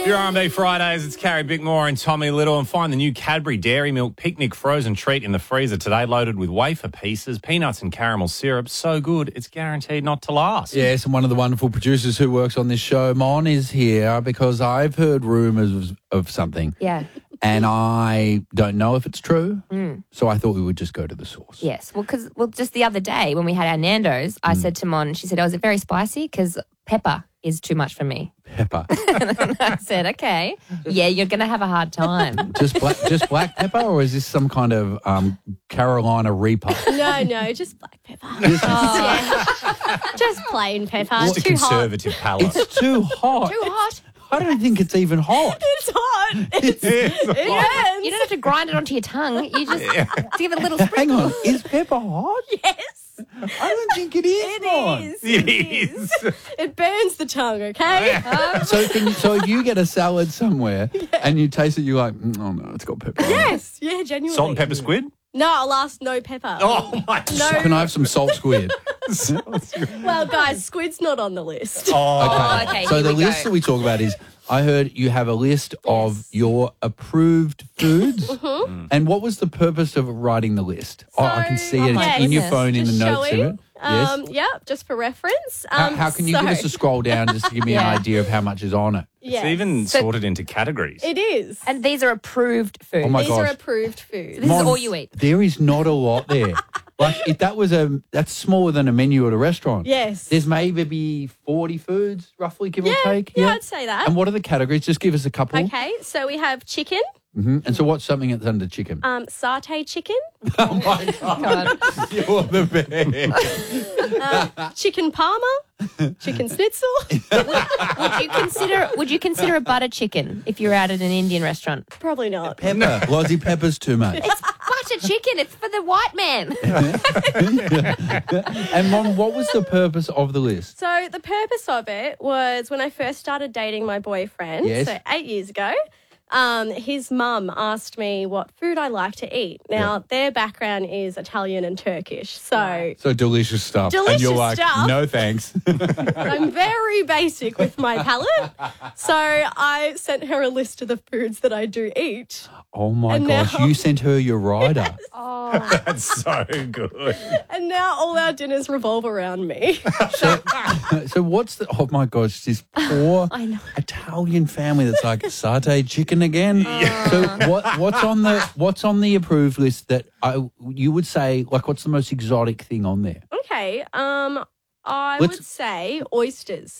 Your R&B Fridays, it's Carrie Bickmore and Tommy Little, and find the new Cadbury Dairy Milk Picnic frozen treat in the freezer today, loaded with wafer pieces, peanuts and caramel syrup. So good, it's guaranteed not to last. Yes, and one of the wonderful producers who works on this show, Mon, is here because I've heard rumours of something. Yeah. And I don't know if it's true, so I thought we would just go to the source. Yes. Well, just the other day when we had our Nando's, I said to Mon, she said, "Oh, is it very spicy? Because pepper is too much for me." Pepper. And I said, "Okay, yeah, you're going to have a hard time." Just black pepper, or is this some kind of Carolina Reaper? No, just black pepper. Yeah. Just plain pepper. It's a Too hot. conservative palate. It's too hot. Too hot. I don't think it's even hot. It's hot. It burns. You don't have to grind it onto your tongue. You just give it a little sprinkle. Hang on, is pepper hot? Yes. I don't think it is. Mon. It is. It burns the tongue, okay? So if you get a salad somewhere and you taste it, you're like, oh no, it's got pepper. Yes. Yeah, genuinely. Salt and pepper squid? No, I'll ask no pepper. Oh, my No. Can I have some salt squid? Well, guys, squid's not on the list. Oh, Okay, So here the we list go. that we talk about is, I heard you have a list of your approved foods. And what was the purpose of writing the list? I can see it. my It's in your goodness. phone in the Just notes. showing. Isn't it? Yes. Yeah, just for reference. How can you give us a scroll down just to give me an Yeah. idea of how much is on it? Yes. It's even So- sorted into categories. It is. And these are approved foods. Oh my These gosh. are approved foods. This is all you eat. There is not a lot there. Like if that's smaller than a menu at a restaurant. Yes. There's maybe 40 foods, roughly, give or take. Yeah, I'd say that. And what are the categories? Just give us a couple. Okay, so we have chicken, And so what's something that's under chicken? satay chicken, Oh my God. You're the best. chicken parma, chicken schnitzel. Would you consider a butter chicken if you're out at an Indian restaurant? Probably not. Pepper. Lozzie pepper's too much. Butter chicken, it's for the white man. And Mom, what was the purpose of the list? So the purpose of it was when I first started dating my boyfriend, Yes. so 8 years ago, his mum asked me what food I like to eat. Now, their background is Italian and Turkish, so So delicious stuff. And Delicious you're like, stuff. no thanks. I'm very basic with my palate. So I sent her a list of the foods that I do eat. Oh my And gosh, now- you sent her your rider. That's so good. And now all our dinners revolve around me. So what's the, oh my gosh, this poor I know. Italian family that's like, satay chicken again? So what's on the approved list that you would say, like, what's the most exotic thing on there? Okay, I Let's- would say oysters.